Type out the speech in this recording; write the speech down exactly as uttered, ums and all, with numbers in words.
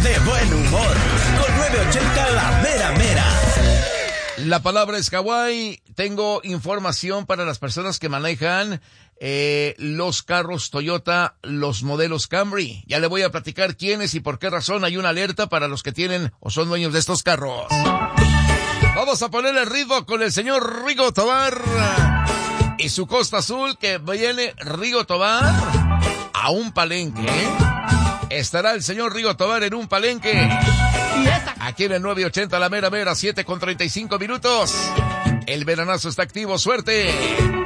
de buen humor. Con nueve ochenta La Mera Mera. La palabra es Hawái. Tengo información para las personas que manejan eh, los carros Toyota, los modelos Camry. Ya le voy a platicar quiénes y por qué razón. Hay una alerta para los que tienen o son dueños de estos carros. Vamos a ponerle ritmo con el señor Rigo Tobar y su Costa Azul, que viene Rigo Tobar a un palenque. Estará el señor Rigo Tobar en un palenque. Aquí en el nueve ochenta La Mera Mera, siete con treinta y cinco minutos. El veranazo está activo, suerte.